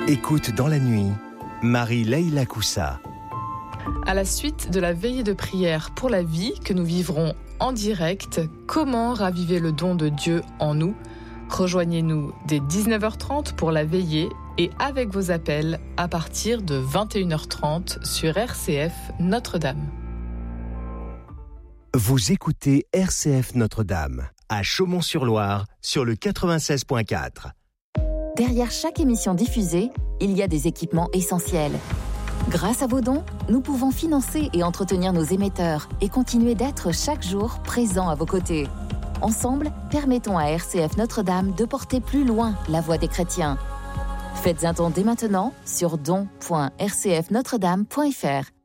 Écoute dans la nuit, Marie-Leila Coussa. À la suite de la veillée de prière pour la vie que nous vivrons en direct, comment raviver le don de Dieu en nous ? Rejoignez-nous dès 19h30 pour la veillée et avec vos appels à partir de 21h30 sur RCF Notre-Dame. Vous écoutez RCF Notre-Dame à Chaumont-sur-Loire sur le 96.4. Derrière chaque émission diffusée, il y a des équipements essentiels. Grâce à vos dons, nous pouvons financer et entretenir nos émetteurs et continuer d'être chaque jour présents à vos côtés. Ensemble, permettons à RCF Notre-Dame de porter plus loin la voix des chrétiens. Faites un don dès maintenant sur don.rcfnotredame.fr.